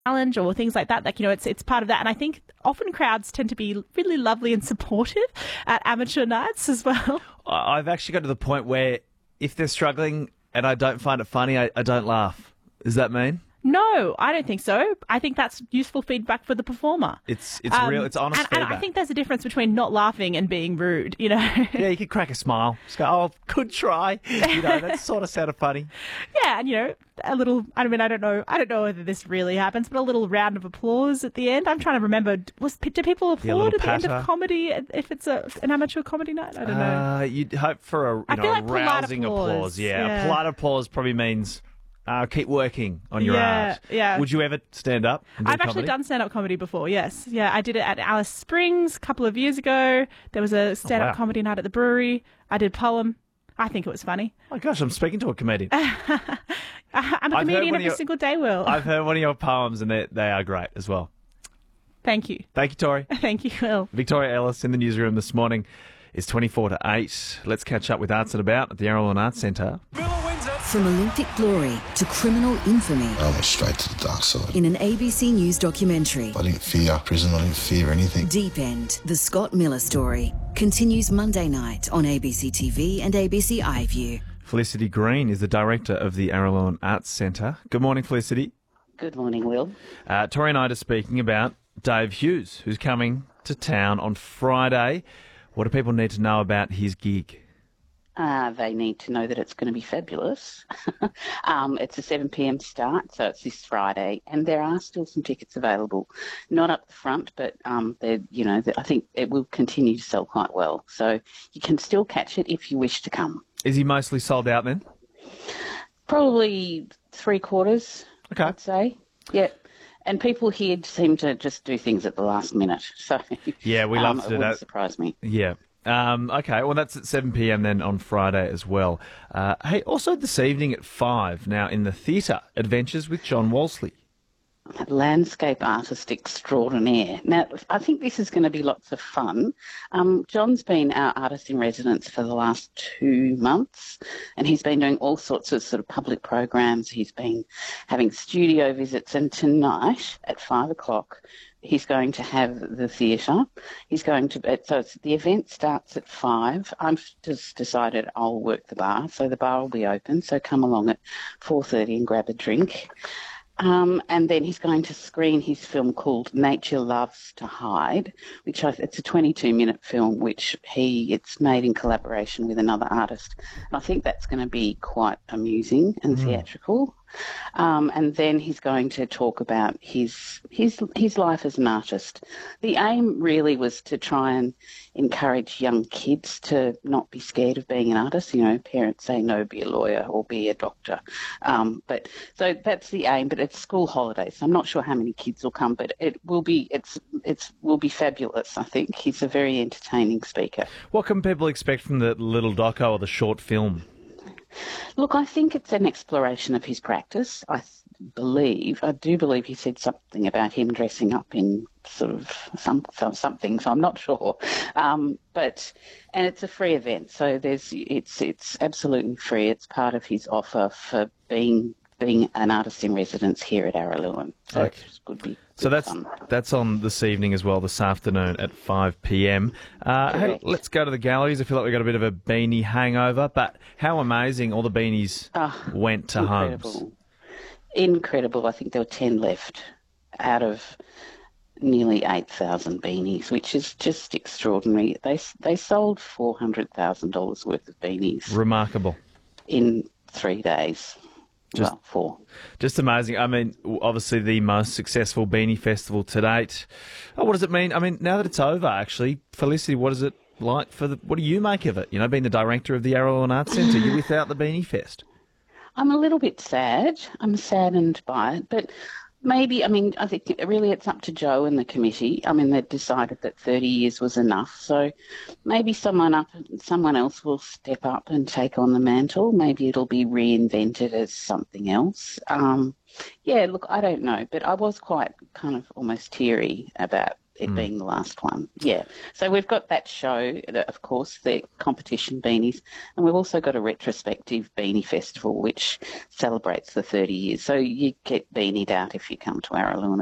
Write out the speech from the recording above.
challenge or things like that. Like, it's part of that. And I think often crowds tend to be really lovely and supportive at amateur nights as well. I've actually got to the point where if they're struggling and I don't find it funny, I don't laugh. Does that mean? No, I don't think so. I think that's useful feedback for the performer. It's real. It's honest feedback. And I think there's a difference between not laughing and being rude. Yeah, you could crack a smile. Just go, oh, good try. That sort of sounded funny. Yeah, and a little. I mean, I don't know whether this really happens, but a little round of applause at the end. I'm trying to remember. Do people applaud at the end of comedy if it's an amateur comedy night? I don't know. You'd hope for a like rousing applause. Yeah, polite applause probably means. Keep working on your art. Yeah. Would you ever stand up? I've actually done stand-up comedy before, yes. Yeah, I did it at Alice Springs a couple of years ago. There was a stand-up comedy night at the brewery. I did poem. I think it was funny. Oh, gosh, I'm speaking to a comedian. I'm a comedian every single day, Will. I've heard one of your poems, and they are great as well. Thank you. Thank you, Tori. Thank you, Will. Victoria Ellis in the newsroom this morning is 24 to 8. Let's catch up with Arts and About at the Yarralon Arts Centre. From Olympic glory to criminal infamy. I went straight to the dark side. In an ABC News documentary. I didn't fear prison, I didn't fear anything. Deep End, the Scott Miller story, continues Monday night on ABC TV and ABC iView. Felicity Green is the director of the Yarralon Arts Centre. Good morning, Felicity. Good morning, Will. Tori and I are speaking about Dave Hughes, who's coming to town on Friday. What do people need to know about his gig? They need to know that it's going to be fabulous. It's a 7 p.m. start, so it's this Friday, and there are still some tickets available. Not up the front, but I think it will continue to sell quite well. So you can still catch it if you wish to come. Is he mostly sold out then? Probably 3/4. Okay. I'd say. Yeah. And people here seem to just do things at the last minute. So yeah, we love to do that. It wouldn't surprise me. Yeah. Okay, well, that's at 7 p.m. then on Friday as well. Hey, also this evening at 5, now in the theatre, Adventures with John Walsley. Landscape artist extraordinaire. Now, I think this is going to be lots of fun. John's been our artist in residence for the last 2 months, and he's been doing all sorts of sort of public programs. He's been having studio visits, and tonight at 5 o'clock, he's going to have the theatre. He's going to, so the event starts at 5. I've just decided I'll work the bar, so the bar will be open. So come along at 4:30 and grab a drink. And then he's going to screen his film called Nature Loves to Hide, which it's a 22-minute film, which it's made in collaboration with another artist. And I think that's going to be quite amusing and theatrical. And then he's going to talk about his life as an artist. The aim really was to try and encourage young kids to not be scared of being an artist. Parents say no, be a lawyer or be a doctor. But so that's the aim. But it's school holidays. So I'm not sure how many kids will come, but it will be will be fabulous. I think he's a very entertaining speaker. What can people expect from the little doco or the short film? Look, I think it's an exploration of his practice. I do believe he said something about him dressing up in sort of something, so I'm not sure. And it's a free event, so it's absolutely free. It's part of his offer for being an artist in residence here at Yarralon. So okay. It could be so that's on this evening as well, this afternoon at 5 p.m. Hey, let's go to the galleries. I feel like we've got a bit of a beanie hangover, but how amazing all the beanies went to homes. Incredible. I think there were 10 left out of nearly 8,000 beanies, which is just extraordinary. They sold $400,000 worth of beanies. Remarkable. In 3 days. 4. Just amazing. I mean, obviously the most successful beanie festival to date. Oh, what does it mean? I mean, now that it's over, actually, Felicity, what is it like what do you make of it? Being the director of the Yarralon Arts Centre, you're without the Beanie Fest. I'm a little bit sad. I'm saddened by it, but maybe, I think really it's up to Joe and the committee. They've decided that 30 years was enough, so maybe someone else will step up and take on the mantle. Maybe it'll be reinvented as something else. Look, I don't know, but I was quite kind of almost teary about it being the last one. Yeah. So we've got that show, of course, the competition beanies, and we've also got a retrospective beanie festival which celebrates the 30 years. So you get beanied out if you come to Araluna.